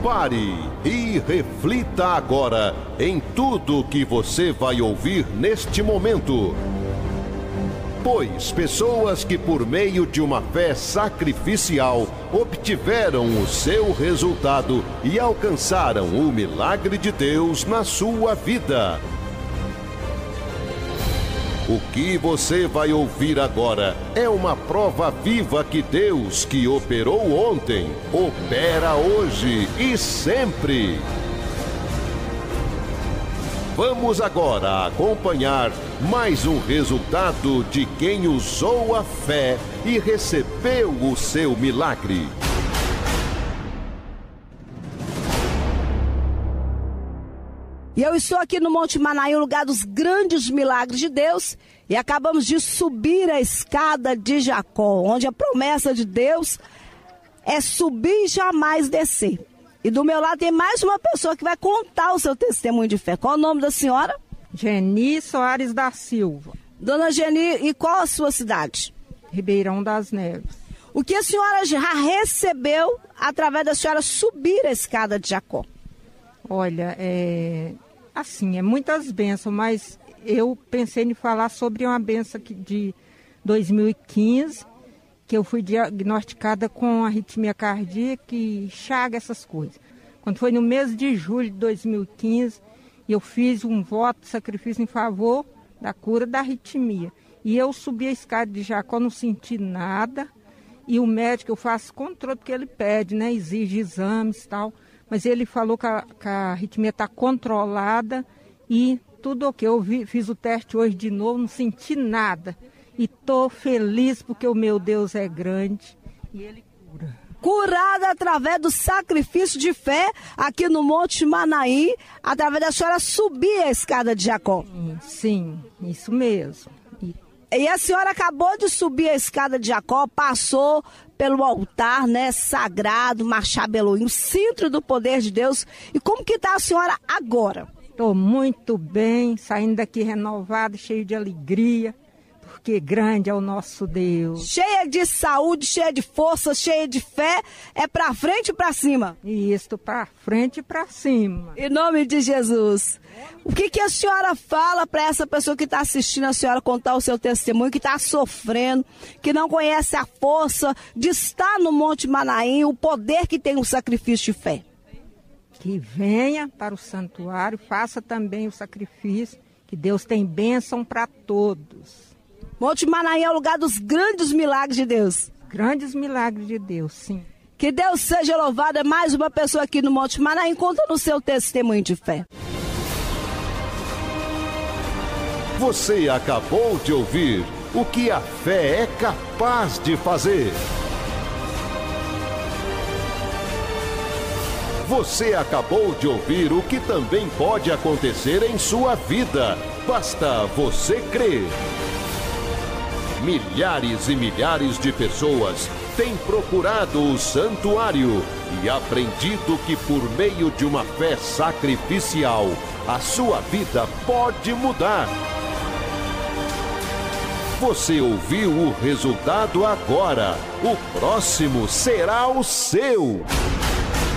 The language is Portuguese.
Pare e reflita agora em tudo que você vai ouvir neste momento. Pois pessoas que por meio de uma fé sacrificial obtiveram o seu resultado e alcançaram o milagre de Deus na sua vida. O que você vai ouvir agora é uma prova viva que Deus, que operou ontem, opera hoje e sempre. Vamos agora acompanhar mais um resultado de quem usou a fé e recebeu o seu milagre. E eu estou aqui no Monte Manaim, o lugar dos grandes milagres de Deus, e acabamos de subir a escada de Jacó, onde a promessa de Deus é subir e jamais descer. E do meu lado tem mais uma pessoa que vai contar o seu testemunho de fé. Qual o nome da senhora? Geni Soares da Silva. Dona Geni, e qual a sua cidade? Ribeirão das Neves. O que a senhora já recebeu através da senhora subir a escada de Jacó? Olha, assim, muitas bênçãos, mas eu pensei em falar sobre uma bênção de 2015, que eu fui diagnosticada com arritmia cardíaca e chaga, essas coisas. Quando foi no mês de julho de 2015, eu fiz um voto de sacrifício em favor da cura da arritmia. E eu subi a escada de Jacó, não senti nada, e o médico, eu faço controle, porque ele pede, né, exige exames e tal, mas ele falou que a arritmia está controlada e tudo ok. Eu fiz o teste hoje de novo, não senti nada. E estou feliz porque o meu Deus é grande e Ele cura. Curada através do sacrifício de fé aqui no Monte Manaim, através da senhora subir a escada de Jacó. Sim, isso mesmo. E a senhora acabou de subir a escada de Jacó, passou pelo altar, né, sagrado, Machado Elohim, o centro do poder de Deus. E como que está a senhora agora? Estou muito bem, saindo daqui renovada, cheio de alegria, porque grande é o nosso Deus. Cheia de saúde, cheia de força, cheia de fé, é para frente e para cima. Isso, para frente e para cima. Em nome de Jesus. O que a senhora fala para essa pessoa que está assistindo a senhora contar o seu testemunho, que está sofrendo, que não conhece a força de estar no Monte Manaim, o poder que tem o sacrifício de fé? Que venha para o santuário, faça também o sacrifício, que Deus tem bênção para todos. Monte Manaim é o lugar dos grandes milagres de Deus. Grandes milagres de Deus, sim. Que Deus seja louvado. É mais uma pessoa aqui no Monte Manaim contando o seu testemunho de fé. Você acabou de ouvir o que a fé é capaz de fazer. Você acabou de ouvir o que também pode acontecer em sua vida. Basta você crer. Milhares e milhares de pessoas têm procurado o santuário e aprendido que por meio de uma fé sacrificial, a sua vida pode mudar. Você ouviu o resultado agora. O próximo será o seu.